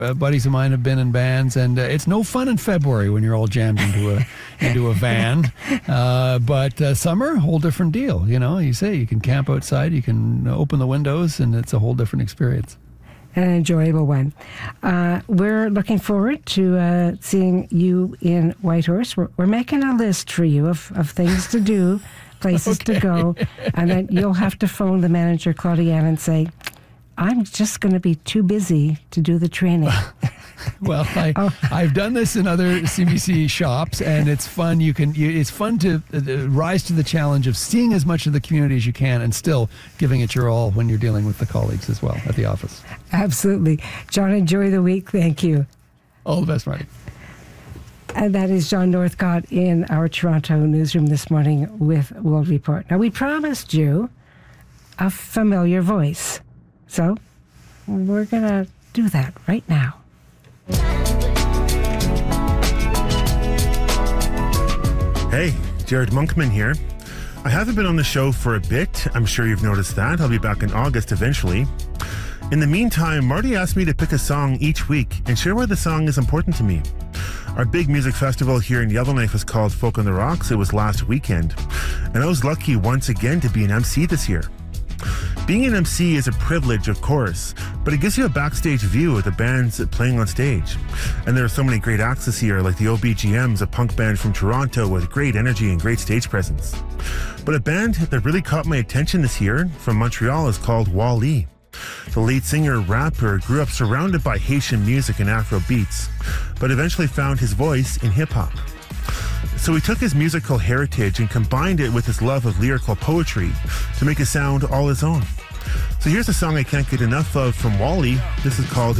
buddies of mine have been in bands, and it's no fun in February when you're all jammed into a van. But summer, whole different deal. You know, you can camp outside, you can open the windows, and it's a whole different experience. An enjoyable one. We're looking forward to seeing you in Whitehorse. We're making a list for you of things to do, places to go, and then you'll have to phone the manager, Claudiane, and say, I'm just going to be too busy to do the training. Well, I've done this in other CBC shops, and it's fun. It's fun to rise to the challenge of seeing as much of the community as you can and still giving it your all when you're dealing with the colleagues as well at the office. Absolutely. John, enjoy the week. Thank you. All the best, Marty. And that is John Northcott in our Toronto newsroom this morning with World Report. Now, we promised you a familiar voice. So we're going to do that right now. Hey, Jared Monkman here. I haven't been on the show for a bit. I'm sure you've noticed that. I'll be back in August eventually. In the meantime, Marty asked me to pick a song each week and share why the song is important to me. Our big music festival here in Yellowknife is called Folk on the Rocks. It was last weekend. And I was lucky once again to be an MC this year. Being an MC is a privilege, of course, but it gives you a backstage view of the bands playing on stage. And there are so many great acts this year, like the OBGMs, a punk band from Toronto with great energy and great stage presence. But a band that really caught my attention this year from Montreal is called Wall-E. The lead singer-rapper grew up surrounded by Haitian music and Afro beats, but eventually found his voice in hip-hop. So he took his musical heritage and combined it with his love of lyrical poetry to make a sound all his own. So here's a song I can't get enough of from Wall-E. This is called